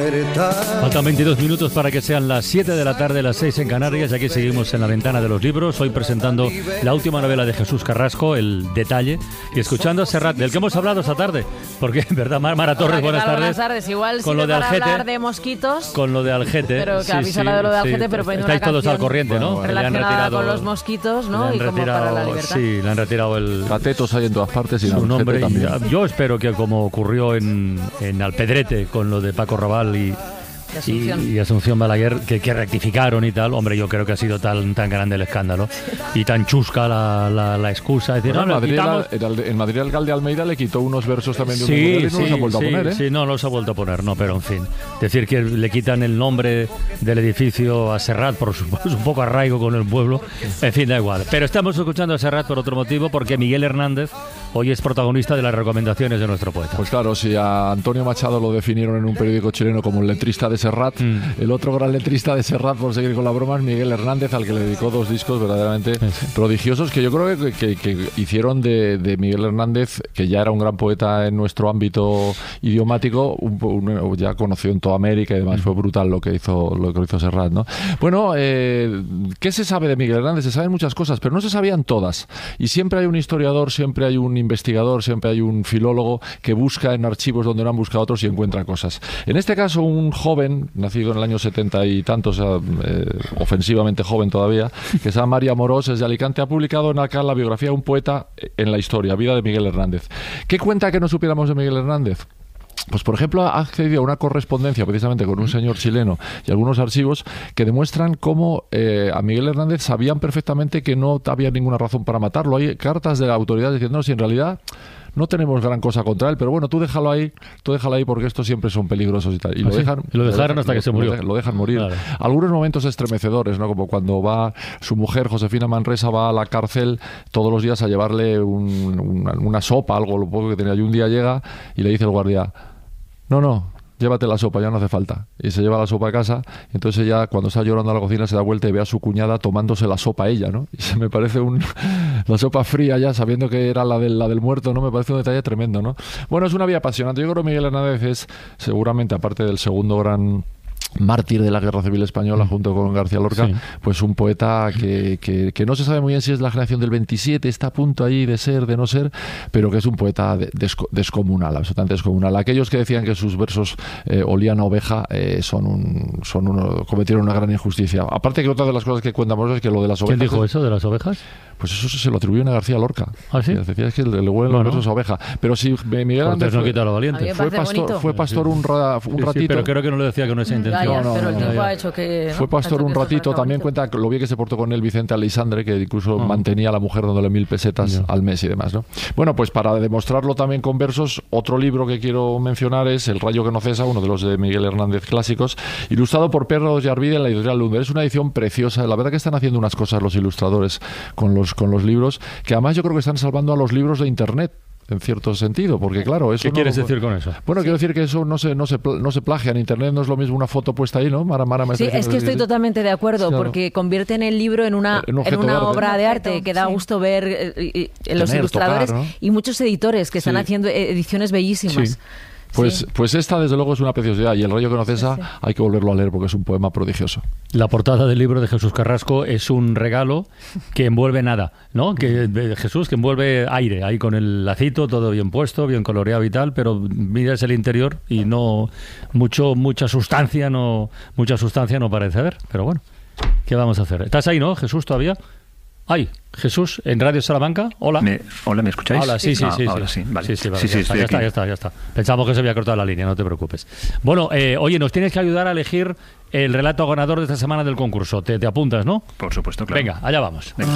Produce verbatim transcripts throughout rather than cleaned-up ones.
libertad. Faltan veintidós minutos para que sean las siete de la tarde, las seis en Canarias, y aquí seguimos en la ventana de los libros, hoy presentando la última novela de Jesús Carrasco, El Detalle, y escuchando a Serrat, del que hemos hablado esta tarde, porque en verdad, Mara Torres, buenas tardes. Buenas tardes, igual con sí lo de para Algete, hablar de mosquitos. Con lo de Algete. Pero que sí, habéis sí, hablado de lo de Algete, sí. pero poniendo Estáis una todos al corriente, ¿no? bueno, relacionada con los mosquitos, ¿no? Y como para la libertad. Sí, le han retirado el... Catetos hay en todas partes y su Algete nombre. también. Y, yo espero que como ocurrió en, en Alpedrete con lo de Paco Raval y... Asunción. Y, y Asunción Balaguer, que, que rectificaron y tal. Hombre, yo creo que ha sido tan, tan grande el escándalo y tan chusca la, la, la excusa. Es decir, Bueno, no, en, Madrid, quitamos... el, el, en Madrid el alcalde Almeida le quitó unos versos también de un sí, y no sí, los ha vuelto sí, a poner, ¿eh? Sí, no los ha vuelto a poner, no, pero en fin. Decir que le quitan el nombre del edificio a Serrat por su, por su poco arraigo con el pueblo, en fin, da igual. Pero estamos escuchando a Serrat por otro motivo, porque Miguel Hernández hoy es protagonista de las recomendaciones de nuestro poeta. Pues claro, si a Antonio Machado lo definieron en un periódico chileno como el letrista de Serrat, mm. el otro gran letrista de Serrat, por seguir con la broma, es Miguel Hernández, al que le dedicó dos discos verdaderamente sí. prodigiosos, que yo creo que, que, que hicieron de, de Miguel Hernández, que ya era un gran poeta en nuestro ámbito idiomático, un, un, ya conocido en toda América y demás. Mm. Fue brutal lo que hizo lo que hizo Serrat, ¿no? Bueno, eh, ¿qué se sabe de Miguel Hernández? Se saben muchas cosas, pero no se sabían todas. Y siempre hay un historiador, siempre hay un investigador, siempre hay un filólogo que busca en archivos donde no han buscado otros y encuentra cosas. En este caso, un joven, nacido en el año setenta y tantos, o sea, eh, ofensivamente joven todavía, que se llama María Amorós, es de Alicante, ha publicado en acá la biografía de un poeta en la historia, Vida de Miguel Hernández. ¿Qué cuenta que no supiéramos de Miguel Hernández? Pues, por ejemplo, ha accedido a una correspondencia precisamente con un señor chileno y algunos archivos que demuestran cómo eh, a Miguel Hernández sabían perfectamente que no había ninguna razón para matarlo. Hay cartas de la autoridad diciendo, no, si en realidad no tenemos gran cosa contra él, pero bueno, tú déjalo ahí, tú déjalo ahí porque estos siempre son peligrosos y tal. Y ¿Ah, lo dejan, sí? Y lo dejaron lo, hasta lo, que se murió. Lo, lo dejan morir. Claro. Algunos momentos estremecedores, ¿no? Como cuando va su mujer, Josefina Manresa, va a la cárcel todos los días a llevarle un, una, una sopa, algo, lo poco que tenía. Y un día llega y le dice el guardia, no, no, llévate la sopa, ya no hace falta. Y se lleva la sopa a casa, y entonces ella, cuando está llorando a la cocina, se da vuelta y ve a su cuñada tomándose la sopa ella, ¿no? Y se me parece un... la sopa fría ya, sabiendo que era la del, la del muerto, ¿no? Me parece un detalle tremendo, ¿no? Bueno, es una vida apasionante. Yo creo que Miguel Hernández es, seguramente, aparte del segundo gran... mártir de la Guerra Civil Española, mm. junto con García Lorca, sí. pues un poeta que, que, que no se sabe muy bien si es de la generación del veintisiete, está a punto ahí de ser, de no ser, pero que es un poeta desco, descomunal, absolutamente descomunal. Aquellos que decían que sus versos eh, olían a oveja eh, son un, son uno, cometieron una gran injusticia. Aparte que otra de las cosas que cuentamos es que lo de las ovejas... ¿Quién dijo eso de las ovejas? Pues eso se lo atribuyen a García Lorca. ¿Ah, sí? Decía que le, le huelen bueno. los versos a oveja. Pero si Miguel Hernández no quita lo valiente. Fue pastor, fue pastor un, ra, un sí, ratito. Sí, pero creo que no le decía con esa intención. Ya, ya, no, no, pero no, el tiempo ya, ha hecho que... ¿no? Fue pastor un ratito. También bonito. cuenta lo bien que se portó con él Vicente Aleixandre, que incluso uh-huh. mantenía a la mujer dándole mil pesetas yeah. al mes y demás, ¿no? Bueno, pues para demostrarlo también con versos, otro libro que quiero mencionar es El rayo que no cesa, uno de los de Miguel Hernández clásicos, ilustrado por Pedro Yarvide en la editorial Lumber. Es una edición preciosa. La verdad que están haciendo unas cosas los ilustradores con los, con los libros, que además yo creo que están salvando a los libros de Internet, en cierto sentido, porque claro, eso ¿Qué no, quieres decir con eso? Bueno, sí. quiero decir que eso no se no se no se plagia en Internet, no es lo mismo una foto puesta ahí, ¿no? Mara, Mara, me sí, es que estoy sí. totalmente de acuerdo, claro. porque convierten el libro en una en, en una de obra de arte que da sí. gusto ver eh, eh, los Tener, ilustradores tocar, ¿no? y muchos editores que están sí. haciendo ediciones bellísimas. Sí. Pues, sí. pues esta desde luego es una preciosidad, y El rayo que no cesa sí, sí. hay que volverlo a leer porque es un poema prodigioso. La portada del libro de Jesús Carrasco es un regalo que envuelve nada, ¿no? Que Jesús, que envuelve aire, ahí con el lacito, todo bien puesto, bien coloreado y tal, pero miras el interior y no mucho mucha sustancia, no mucha sustancia no parece haber, pero bueno, ¿qué vamos a hacer? ¿Estás ahí, no, Jesús, todavía? Ay, Jesús, en Radio Salamanca, hola. Me, hola, ¿me escucháis? Hola, sí, sí, ah, sí. Ahora sí, sí, vale. Sí, sí, vale, sí, ya, sí, está, ya, está, ya está, ya está. Pensamos que se había cortado la línea, no te preocupes. Bueno, eh, oye, nos tienes que ayudar a elegir el relato ganador de esta semana del concurso. Te, te apuntas, ¿no? Por supuesto, claro. Venga, allá vamos. Venga.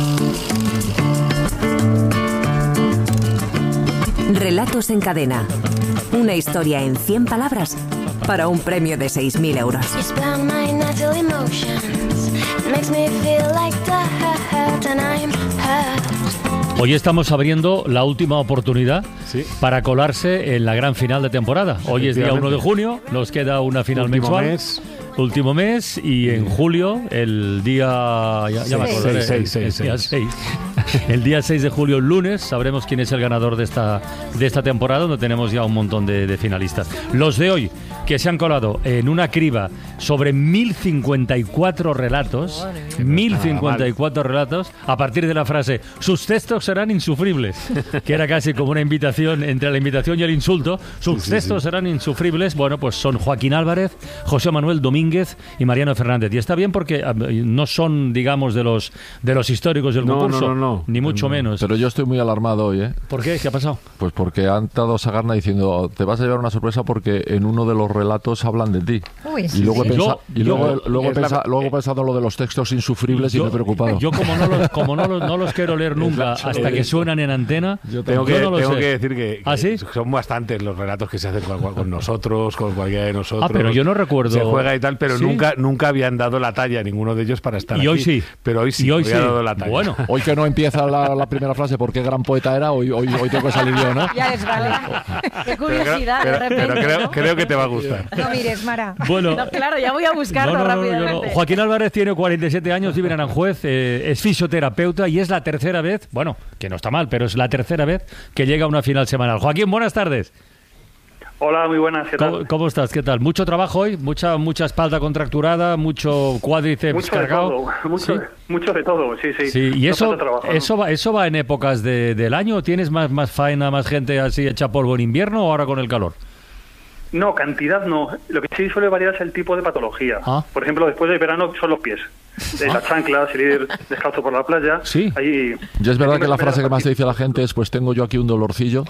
Relatos en cadena. Una historia en cien palabras para un premio de seis mil euros. Hoy estamos abriendo la última oportunidad sí. para colarse en la gran final de temporada. Hoy es día uno de junio, nos queda una final último mensual. Mes. Último mes y en julio, el día... Ya, ya me acordaré, seis, seis, el seis, día seis. seis. El día seis de julio, el lunes, sabremos quién es el ganador de esta, de esta temporada, donde tenemos ya un montón de, de finalistas. Los de hoy, que se han colado en una criba sobre mil cincuenta y cuatro relatos, mil cincuenta y cuatro relatos, a partir de la frase, sus textos serán insufribles, que era casi como una invitación, entre la invitación y el insulto, sus sí, textos sí, sí. serán insufribles. Bueno, pues son Joaquín Álvarez, José Manuel Domínguez y Mariano Fernández. Y está bien porque no son, digamos, de los de los históricos del no, concurso, no, no, no. ni mucho no, menos. Pero yo estoy muy alarmado hoy, ¿eh? ¿Por qué? ¿Qué ha pasado? Pues porque han dado Sagarna diciendo, te vas a llevar una sorpresa porque en uno de los relatos hablan de ti. Uy, y luego, sí. pensa, yo, y luego, yo, luego, pensa, la, luego he pensado lo de los textos insufribles yo, y me he preocupado. Yo como no los, como no los, no los quiero leer nunca hasta que suenan en antena, yo tengo, que, yo no tengo sé. que decir que, que ¿Ah, sí? son bastantes los relatos que se hacen con, con nosotros, con cualquiera de nosotros. Ah, pero yo no recuerdo. Se juega y tal, pero ¿sí? nunca nunca habían dado la talla a ninguno de ellos para estar y aquí. Y hoy sí. Pero hoy sí, y hoy hoy sí. ha dado la talla. Bueno. Hoy que no empieza la, la primera frase, ¿por qué gran poeta era? Hoy, hoy, hoy tengo que salir yo, ¿no? Ya les vale. Qué curiosidad, pero, de repente. Pero creo, ¿no? creo que te va a gustar. No mires, Mara. Bueno, no, claro, ya voy a buscarlo no, no, no, rápidamente. No. Joaquín Álvarez tiene cuarenta y siete años, vive en Aranjuez, eh, es fisioterapeuta y es la tercera vez, bueno, que no está mal, pero es la tercera vez que llega a una final semanal. Joaquín, buenas tardes. Hola, muy buenas, ¿qué tal? ¿Cómo, ¿Cómo estás? ¿Qué tal? ¿Mucho trabajo hoy? ¿Mucha mucha espalda contracturada? ¿Mucho cuádriceps mucho cargado? De todo, mucho, ¿sí? mucho de todo, sí, sí. sí. ¿Y no eso, trabajo, eso, ¿no? va, eso va en épocas de, del año? ¿Tienes más, más faena, más gente así hecha polvo en invierno o ahora con el calor? No, cantidad no. Lo que sí suele variar es el tipo de patología. Ah. Por ejemplo, después del verano son los pies. De ah. las chanclas, el ir descalzo por la playa. Sí. Allí, ya es verdad que la frase que más te dice la gente es, pues tengo yo aquí un dolorcillo.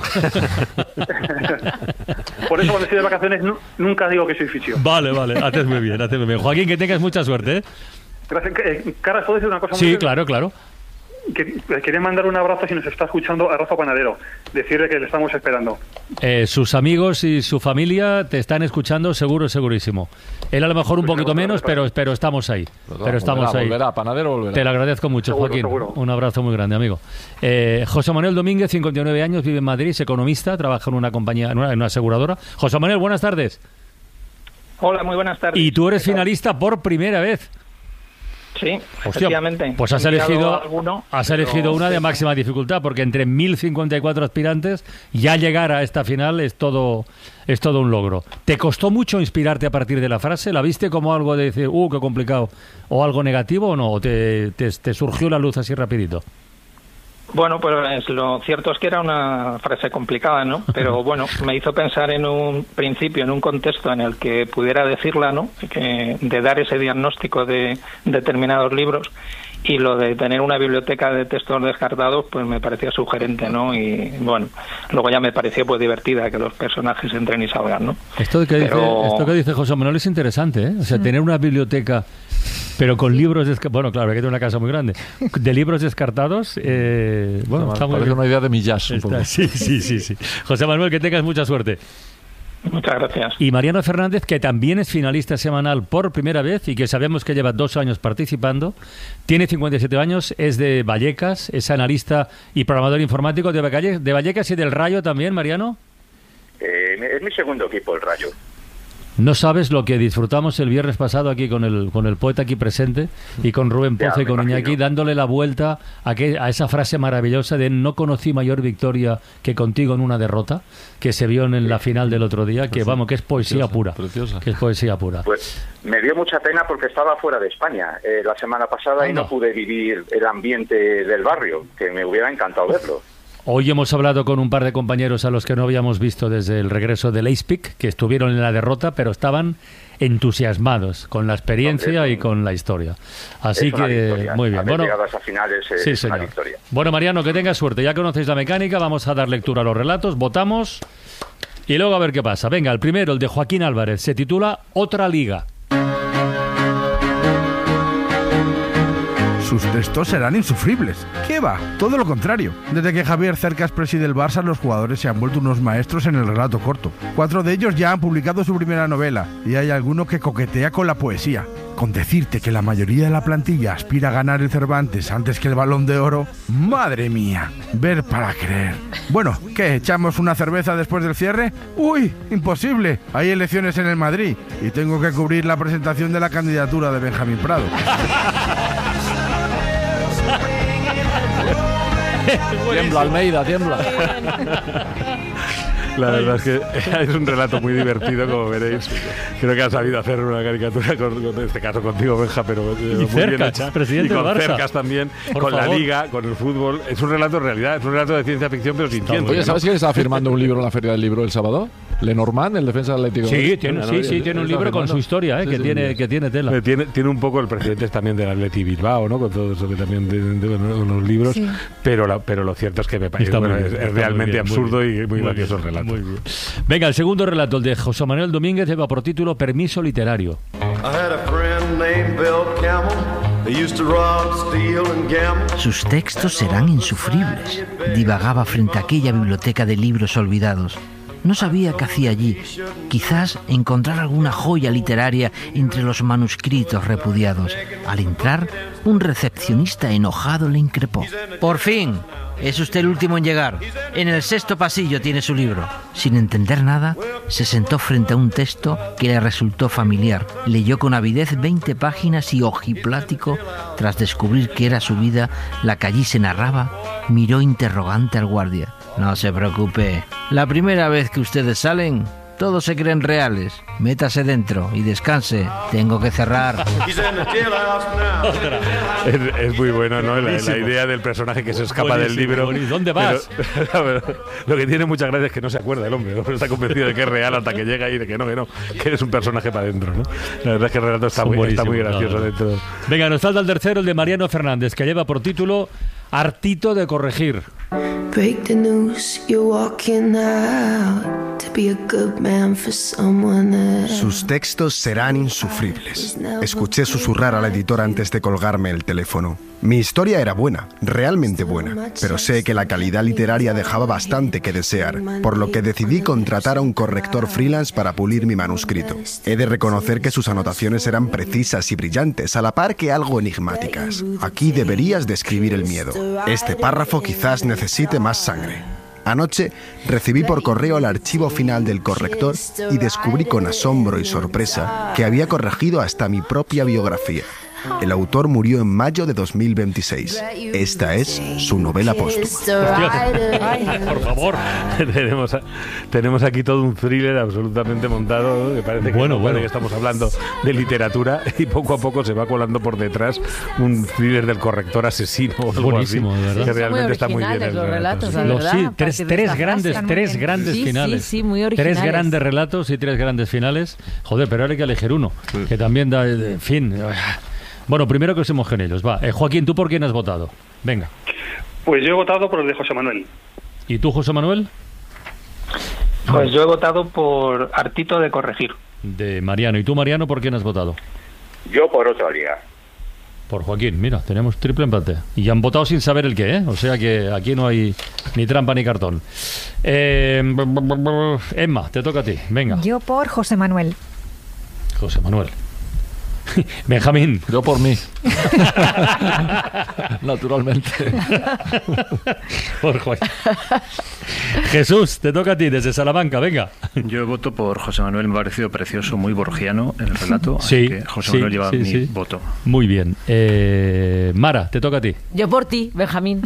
Por eso cuando estoy de vacaciones nunca digo que soy fisio. Vale, vale, haces muy bien, haces muy bien. Joaquín, que tengas mucha suerte, ¿eh? Gracias. Caras, ¿puedo decir una cosa? Sí, muy claro, claro. Que, quería mandar un abrazo si nos está escuchando a Rafa Panadero, decirle que le estamos esperando. Eh, sus amigos y su familia te están escuchando seguro, segurísimo. Él a lo mejor un pues poquito menos, pero, pero estamos ahí. Pero, pero estamos volverá, ahí. Volverá, Panadero volverá. Te lo agradezco mucho, seguro, Joaquín. Seguro. Un abrazo muy grande, amigo. Eh, José Manuel Domínguez, cincuenta y nueve años, vive en Madrid, es economista, trabaja en una compañía, en una, en una aseguradora. José Manuel, buenas tardes. Hola, muy buenas tardes. Y tú eres finalista por primera vez. Sí, Hostia, efectivamente. Pues has elegido, alguno, has elegido una de máxima dificultad, porque entre mil cincuenta y cuatro aspirantes, ya llegar a esta final es todo es todo un logro. ¿Te costó mucho inspirarte a partir de la frase? ¿La viste como algo de decir, uh, qué complicado, o algo negativo o no? ¿O te, te, te surgió la luz así rapidito? Bueno, pues lo cierto es que era una frase complicada, ¿no? Pero bueno, me hizo pensar en un principio, en un contexto en el que pudiera decirla, ¿no? Que, de dar ese diagnóstico de determinados libros, y lo de tener una biblioteca de textos descartados, pues me parecía sugerente, ¿no? Y bueno, luego ya me pareció pues divertida que los personajes entren y salgan, ¿no? Esto que, Pero... dice, esto que dice José Manuel es interesante, ¿eh? O sea, mm. tener una biblioteca... Pero con libros, desca- bueno, claro, hay que tener una casa muy grande. De libros descartados, eh, bueno, no, está muy parece bien. una idea de Millás. Un poco. Sí, sí, sí, sí. José Manuel, que tengas mucha suerte. Muchas gracias. Y Mariano Fernández, que también es finalista semanal por primera vez y que sabemos que lleva dos años participando, tiene cincuenta y siete años, es de Vallecas, es analista y programador informático de Vallecas, de Vallecas y del Rayo también, Mariano. Eh, es mi segundo equipo, el Rayo. No sabes lo que disfrutamos el viernes pasado aquí con el con el poeta aquí presente y con Rubén Pozo ya, y con Iñaki, dándole la vuelta a, que, a esa frase maravillosa de no conocí mayor victoria que contigo en una derrota, que se vio en la final del otro día, que vamos, que es poesía preciosa, pura. Preciosa. Que es poesía pura. Pues me dio mucha pena porque estaba fuera de España eh, la semana pasada. Anda. Y no pude vivir el ambiente del barrio, que me hubiera encantado verlo. Hoy hemos hablado con un par de compañeros a los que no habíamos visto desde el regreso del Ace-Pick, que estuvieron en la derrota, pero estaban entusiasmados con la experiencia y con la historia. Así que, victoria. Muy bien. Haber bueno, llegado a esa final es, sí, es una señor. victoria. Bueno, Mariano, que tengas suerte. Ya conocéis la mecánica, vamos a dar lectura a los relatos, votamos y luego a ver qué pasa. Venga, el primero, el de Joaquín Álvarez, se titula Otra Liga. Sus textos serán insufribles. ¿Qué va? Todo lo contrario. Desde que Javier Cercas preside el Barça, los jugadores se han vuelto unos maestros en el relato corto. Cuatro de ellos ya han publicado su primera novela, y hay alguno que coquetea con la poesía. Con decirte que la mayoría de la plantilla aspira a ganar el Cervantes antes que el Balón de Oro, ¡madre mía! Ver para creer. Bueno, ¿qué? ¿Echamos una cerveza después del cierre? ¡Uy! ¡Imposible! Hay elecciones en el Madrid y tengo que cubrir la presentación de la candidatura de Benjamín Prado. Tiembla, Almeida, tiembla. La verdad es que es un relato muy divertido, como veréis. Creo que has sabido hacer una caricatura, con, con, en este caso contigo, Benja, pero y muy cercas, bien hecha. Presidente y con del Barça. cercas también, Por con favor. la Liga, con el fútbol. Es un relato de realidad, es un relato de ciencia ficción, pero sin ciencia. Oye, ¿sabes quién estaba firmando un libro en la Feria del Libro el sábado? Lenormand, el defensa del Atlético. Sí, tiene, sí, sí, tiene un libro con su historia, ¿eh? Sí, que, sí, tiene, sí. que tiene tela. Tiene, tiene un poco el presidente también del Atleti Bilbao, ¿no? Con todo eso que también tienen los libros, Sí. pero, la, pero lo cierto es que me parece bueno, es, es realmente bien, absurdo muy bien, y muy, muy gracioso el bien, relato. muy bien. Venga, el segundo relato, el de José Manuel Domínguez, lleva por título Permiso literario. Sus textos serán insufribles. Divagaba frente a aquella biblioteca de libros olvidados. No sabía qué hacía allí. Quizás encontrar alguna joya literaria entre los manuscritos repudiados. Al entrar, un recepcionista enojado le increpó. Por fin, es usted el último en llegar. En el sexto pasillo tiene su libro. Sin entender nada, se sentó frente a un texto que le resultó familiar. Leyó con avidez veinte páginas y ojiplático, tras descubrir que era su vida la que allí se narraba, miró interrogante al guardia. No se preocupe. La primera vez que ustedes salen, todos se creen reales. Métase dentro y descanse. Tengo que cerrar. Es, es muy bueno, ¿no? La, la idea del personaje que se escapa Buenísimo, del libro. buenísimo. ¿Dónde vas? Pero, pero, lo que tiene mucha gracia es que no se acuerda el hombre, ¿no? Está convencido de que es real hasta que llega y de que no, que no, que eres un personaje para adentro, ¿no? La verdad es que el relato está, muy, está muy gracioso claro. dentro. Venga, nos falta el tercero, el de Mariano Fernández, que lleva por título Hartito de corregir. Break the news, you're walking out to be a good man for someone else. Sus textos serán insufribles. Escuché susurrar a la editora antes de colgarme el teléfono. Mi historia era buena, realmente buena, pero sé que la calidad literaria dejaba bastante que desear, por lo que decidí contratar a un corrector freelance para pulir mi manuscrito. He de reconocer que sus anotaciones eran precisas y brillantes, a la par que algo enigmáticas. Aquí deberías describir el miedo. Este párrafo quizás necesite más sangre. Anoche recibí por correo el archivo final del corrector y descubrí con asombro y sorpresa que había corregido hasta mi propia biografía. El autor murió en mayo de dos mil veintiséis. Esta es su novela póstuma. Por favor. tenemos, tenemos aquí todo un thriller absolutamente montado, ¿no? Que parece que, bueno, no, bueno. parece que estamos hablando de literatura y poco a poco se va colando por detrás un thriller del corrector asesino o algo Buenísimo, así, de verdad. que realmente muy está muy bien. originales El los relatos, la Los, verdad, sí, a tres, partir de tres esta grandes, frase. tres grandes Sí, finales. sí, sí, muy originales. Tres grandes relatos y tres grandes finales. Joder, pero ahora hay que elegir uno, sí. que también da, en fin. Bueno, primero que usemos con ellos. Va, eh, Joaquín, ¿tú por quién has votado? Venga. Pues yo he votado por el de José Manuel. ¿Y tú, José Manuel? Pues yo he votado por Hartito de corregir. De Mariano. ¿Y tú, Mariano, por quién has votado? Yo por otra liga. Por Joaquín. Mira, tenemos triple empate. Y ya han votado sin saber el qué, ¿eh? O sea que aquí no hay ni trampa ni cartón. Eh, Emma, te toca a ti. Venga. Yo por José Manuel. José Manuel. Benjamín. Yo por mí. Naturalmente. Por Joaquín. Jesús, te toca a ti desde Salamanca, venga. Yo voto por José Manuel, me ha parecido precioso, muy borgiano el relato, sí, así que José sí, Manuel lleva sí, mi sí. voto. Muy bien. Eh, Mara, te toca a ti. Yo por ti, Benjamín.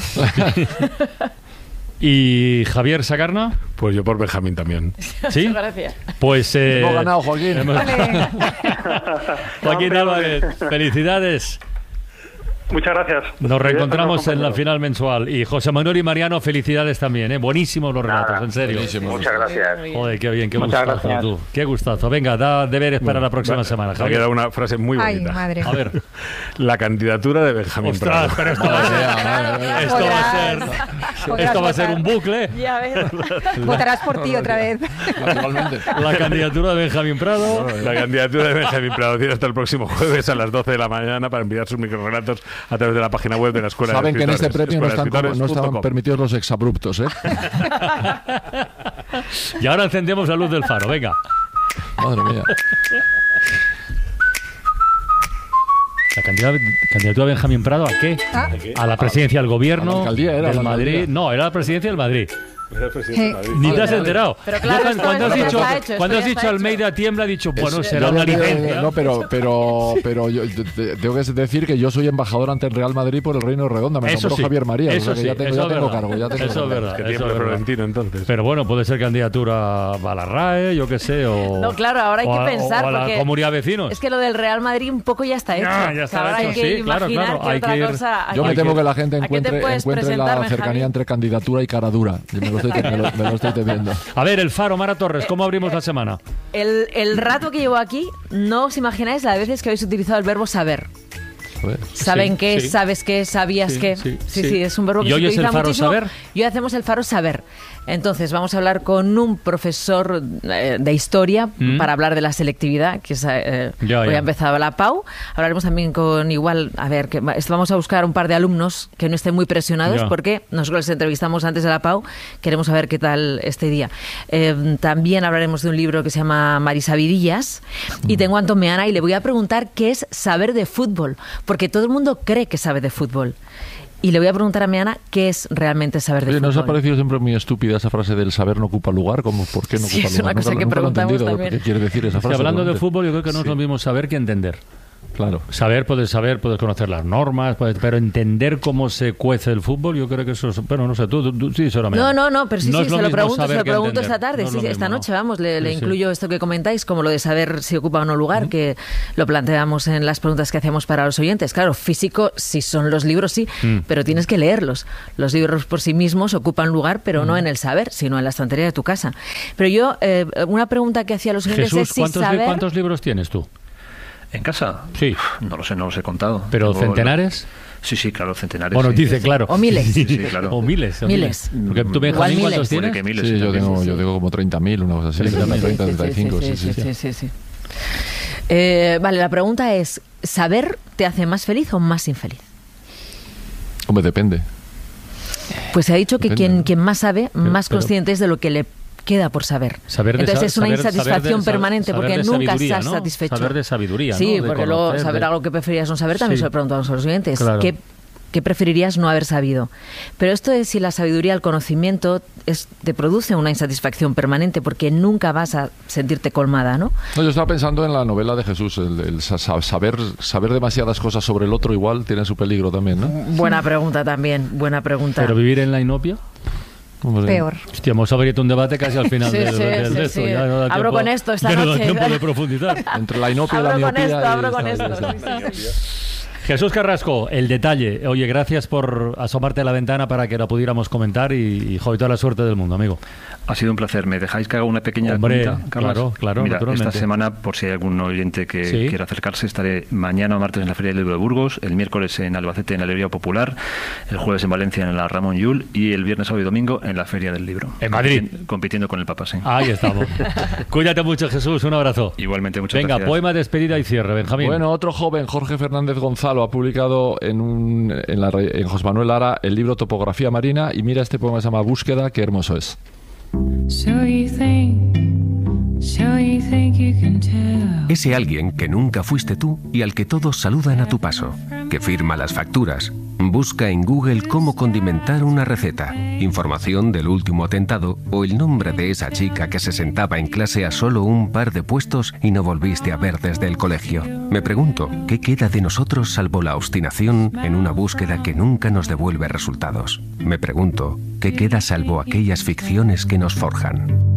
¿Y Javier Sacarna? Pues yo por Benjamín también. ¿Sí? Gracias. Pues... Eh, hemos ganado, Joaquín. Hemos... Joaquín Álvarez, felicidades. Muchas gracias. Nos reencontramos en la final mensual. Y José Manuel y Mariano, felicidades también, ¿eh? Buenísimos los relatos, Nada, en serio. Muchas gracias. Joder, qué bien, qué Muchas gustazo gracias. tú. Qué gustazo. Venga, da deberes para la próxima bueno, semana, Me ha Javier. quedado una frase muy Ay, bonita. madre. A ver. La candidatura de Benjamín Ostras, Prado. pero esto va a ser, esto va a ser, Podrás esto va a ser votar. un bucle. Ya ves. Votarás por ti otra vez. Naturalmente. La candidatura de Benjamín Prado. La candidatura de Benjamín Prado tiene hasta el próximo jueves a las doce de la mañana para enviar sus microrelatos a través de la página web de la Escuela Saben de que en este Escritores, premio no están, escuela de no escritores están punto com. permitidos los exabruptos, ¿eh? Y ahora encendemos la luz del faro, venga. Madre mía. La candidatura, candidatura de Benjamín Prado, ¿a qué? Ah. A la presidencia del gobierno A la alcaldía era, del la Madrid. alcaldía. No, era la presidencia del Madrid. Ni te has enterado. Pero claro, Yo, cuando has dicho, hecho, cuando has dicho Almeida tiembla, he dicho, bueno, es, será una licencia. No, pero, pero, pero yo tengo que decir que yo soy embajador ante el Real Madrid por el Reino Redonda. Me nombró sí, Javier María. Eso o sea que sí, ya tengo, ya tengo cargo. Ya tengo eso cargo. es verdad. Que tiemble Florentino, entonces. Pero bueno, puede ser candidatura a la RAE, yo qué sé, o... No, claro, ahora hay que a, pensar. O a la porque Comunidad de Vecinos. Es que lo del Real Madrid un poco ya está hecho. Ya, ya está ahora hecho, hay que sí, claro, imaginar claro, que hay otra que ir, cosa... Yo me temo que la gente ¿a encuentre, encuentre la cercanía entre candidatura y cara dura. Me lo estoy, me lo, me lo estoy temiendo. A ver, el Faro, Mara Torres, ¿cómo abrimos la semana? El, el rato que llevo aquí, no os imagináis las veces que habéis utilizado el verbo saber. ¿Saben sí, qué? Sí. ¿Sabes qué? ¿Sabías sí, qué? Sí, sí, sí, sí, es un verbo que ¿Y se hoy utiliza es el Faro muchísimo. Saber? Y hoy hacemos el Faro Saber. Entonces, vamos a hablar con un profesor eh, de historia mm. para hablar de la selectividad, que es, eh, ya, hoy ya. ha empezado la P A U. Hablaremos también con igual, a ver, que vamos a buscar un par de alumnos que no estén muy presionados, ya. porque nosotros les entrevistamos antes de la P A U, queremos saber qué tal este día. Eh, también hablaremos de un libro que se llama Marisavidillas, mm. y tengo a Antón Meana y le voy a preguntar qué es saber de fútbol, porque todo el mundo cree que sabe de fútbol. Y le voy a preguntar a Meana qué es realmente saber de Oye, fútbol. ¿nos ha parecido siempre muy estúpida esa frase del saber no ocupa lugar? ¿Cómo, ¿Por qué no sí, ocupa es lugar? Una cosa nunca, que nunca preguntamos lo he entendido. también. ¿Qué quiere decir esa frase? O sea, hablando realmente? de fútbol, yo creo que no es sí. lo mismo saber que entender. Claro. Saber, puedes saber, puedes conocer las normas, puedes, pero entender cómo se cuece el fútbol, yo creo que eso es... Bueno, no sé, tú, tú, tú sí, solamente. No, no, no, pero sí, no sí, se lo pregunto, se lo pregunto esta tarde, no sí, mismo, esta noche, ¿no? vamos, le, le sí, incluyo sí. esto que comentáis, como lo de saber si ocupa o no lugar, uh-huh. que lo planteamos en las preguntas que hacíamos para los oyentes. Claro, físico, si son los libros, sí, mm. pero tienes que leerlos. Los libros por sí mismos ocupan lugar, pero mm. no en el saber, sino en la estantería de tu casa. Pero yo, eh, una pregunta que hacía a los oyentes Jesús, es si ¿cuántos, saber... ¿cuántos libros tienes tú? ¿En casa? Sí. No lo sé, no los he contado. ¿Pero Tengo centenares? Lo... Sí, sí, claro, centenares. Bueno, sí. dice, claro. O miles. Sí, sí, claro. O miles. O miles. Porque tú, Benjamín, ¿cuántos tienes? Que miles, sí, yo tengo, sí, sí. yo tengo como treinta mil, una cosa así. treinta, treinta, treinta y cinco, sí, sí, sí. sí, sí, sí. Eh, vale, la pregunta es, ¿saber te hace más feliz o más infeliz? Hombre, depende. Pues se ha dicho que depende, quien, ¿no? quien más sabe, pero, más pero, consciente es de lo que le queda por saber. saber de Entonces es una saber, insatisfacción saber de, permanente saber porque de nunca estás ¿no? satisfecho. Saber de sabiduría, sí, ¿no? De porque luego saber de... algo que preferías no saber también sí. se lo preguntamos a los oyentes. Claro. ¿Qué, ¿Qué preferirías no haber sabido? Pero esto de si la sabiduría, el conocimiento, es, te produce una insatisfacción permanente porque nunca vas a sentirte colmada, ¿no? No, yo estaba pensando en la novela de Jesús, el, el saber, saber demasiadas cosas sobre el otro igual tiene su peligro también, ¿no? Buena pregunta también, buena pregunta. ¿Pero vivir en la inopia? Peor. Hostia, hemos abierto un debate casi al final sí, del, sí, del sí, de esto. Sí. Ya no da abro tiempo, con esto esta ya noche. No da tiempo de profundizar. Entre la inopia abro y la con miopía. esto, abro con está, esto. está. Sí, sí. Jesús Carrasco, el detalle. Oye, gracias por asomarte a la ventana para que la pudiera comentar y, y joder, toda la suerte del mundo, amigo. Ha sido un placer. ¿Me dejáis que haga una pequeña Hombre, pregunta, Carlos? Claro, claro, Mira, naturalmente. esta semana, por si hay algún oyente que ¿Sí? quiera acercarse, estaré mañana o martes en la Feria del Libro de Burgos, el miércoles en Albacete en la Librería Popular, el jueves en Valencia en la Ramón Llull y el viernes, sábado y domingo en la Feria del Libro. En Madrid. Compitiendo, compitiendo con el Papa, sí. Ahí estamos. Cuídate mucho, Jesús. Un abrazo. Igualmente, muchas Venga, gracias. Venga, poema, despedida y cierre, Benjamín. Bueno, otro joven, Jorge Fernández Gonzalo, ha publicado en, un, en, la, en José Manuel Lara el libro Topografía Marina y mira, este poema se llama Búsqueda, qué hermoso es. Ese alguien que nunca fuiste tú y al que todos saludan a tu paso, que firma las facturas. Busca en Google cómo condimentar una receta, información del último atentado o el nombre de esa chica que se sentaba en clase a solo un par de puestos y no volviste a ver desde el colegio. Me pregunto, ¿qué queda de nosotros salvo la obstinación en una búsqueda que nunca nos devuelve resultados? Me pregunto, ¿qué queda salvo aquellas ficciones que nos forjan?